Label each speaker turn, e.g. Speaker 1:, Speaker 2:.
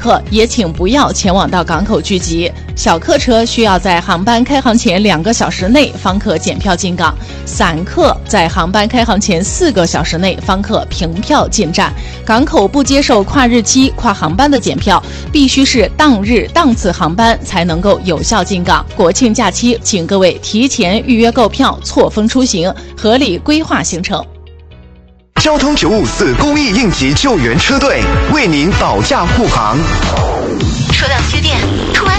Speaker 1: 客也请不要前往到港口聚集。小客车需要在航班开航前2个小时内方可检票进港，散客在航班开航前4个小时内方可凭票进站。港口不接受跨日期、跨航班的检票，必须是当日当次航班才能够有效进港。国庆假期，请各位提前预约购票，错峰出行，合理规划行程。
Speaker 2: 交通954公益应急救援车队为您保驾护航。
Speaker 3: 说到缺电，突然